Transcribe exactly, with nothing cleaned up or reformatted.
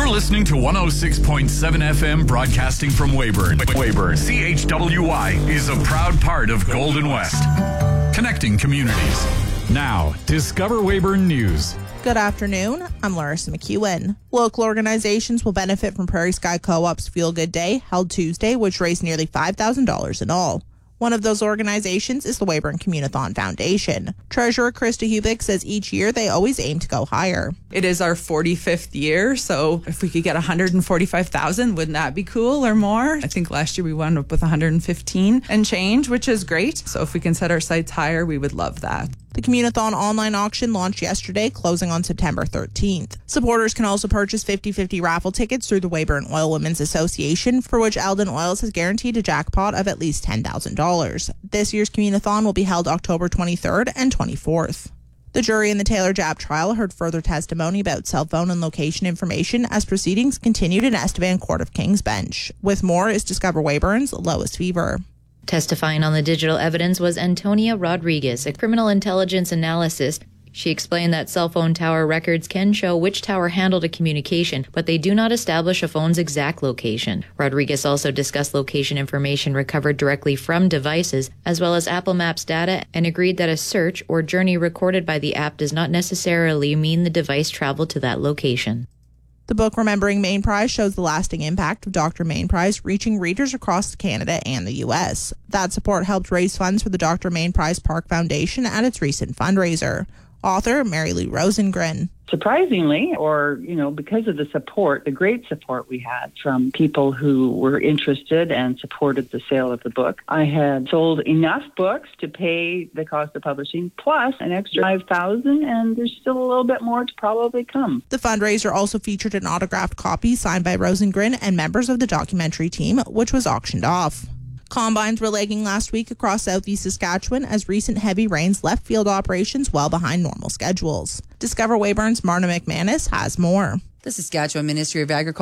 You're listening to one oh six point seven F M broadcasting from Weyburn. Weyburn. C H W Y is a proud part of Golden West. Connecting communities. Now, Discover Weyburn News. Good afternoon. I'm Larissa McEwen. Local organizations will benefit from Prairie Sky Co-op's Feel Good Day, held Tuesday, which raised nearly five thousand dollars in all. One of those organizations is the Weyburn Communathon Foundation. Treasurer Krista Hubik says each year they always aim to go higher. It is our forty-fifth year, so if we could get one hundred forty-five thousand, wouldn't that be cool or more? I think last year we wound up with one hundred fifteen and change, which is great. So if we can set our sights higher, we would love that. The Communathon online auction launched yesterday, closing on September thirteenth. Supporters can also purchase fifty-fifty raffle tickets through the Weyburn Oil Women's Association, for which Eldon Oils has guaranteed a jackpot of at least ten thousand dollars. This year's Communathon will be held October twenty-third and twenty-fourth. The jury in the Taylor Japp trial heard further testimony about cell phone and location information as proceedings continued in Estevan Court of King's Bench. With more is Discover Weyburn's Lois Fever. Testifying on the digital evidence was Antonia Rodriguez, a criminal intelligence analyst. She explained that cell phone tower records can show which tower handled a communication, but they do not establish a phone's exact location. Rodriguez also discussed location information recovered directly from devices, as well as Apple Maps data, and agreed that a search or journey recorded by the app does not necessarily mean the device traveled to that location. The book Remembering Main Prize shows the lasting impact of Doctor Main Prize reaching readers across Canada and the U S. That support helped raise funds for the Doctor Main Prize Park Foundation at its recent fundraiser. Author Mary Lou Rosengren. Surprisingly, or, you know, because of the support, the great support we had from people who were interested and supported the sale of the book, I had sold enough books to pay the cost of publishing, plus an extra five thousand dollars, and there's still a little bit more to probably come. The fundraiser also featured an autographed copy signed by Rosengren and members of the documentary team, which was auctioned off. Combines were lagging last week across southeast Saskatchewan as recent heavy rains left field operations well behind normal schedules. Discover Weyburn's Marna McManus has more. The Saskatchewan Ministry of Agriculture